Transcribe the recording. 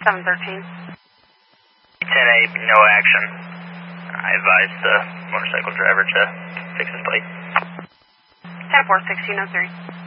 713. 10-8, no action. I advise the motorcycle driver to fix his plate. 10-4, 1603.